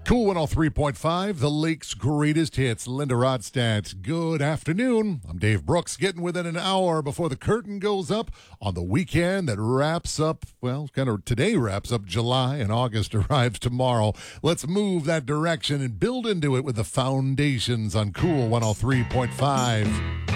Cool 103.5, the Lake's greatest hits. Linda Rodstadt, good afternoon. I'm Dave Brooks, getting within an hour before the curtain goes up on the weekend that wraps up, today wraps up July and August arrives tomorrow. Let's move that direction and build into it with the foundations on Cool 103.5.